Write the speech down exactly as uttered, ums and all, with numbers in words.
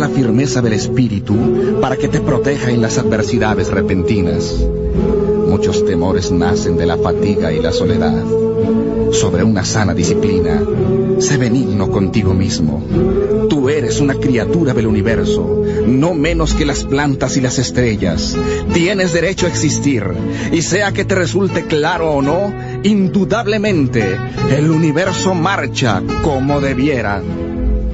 la firmeza del espíritu para que te proteja en las adversidades repentinas. Muchos temores nacen de la fatiga y la soledad. Sobre una sana disciplina, sé benigno contigo mismo. Tú eres una criatura del universo, no menos que las plantas y las estrellas. Tienes derecho a existir, y sea que te resulte claro o no, indudablemente el universo marcha como debiera.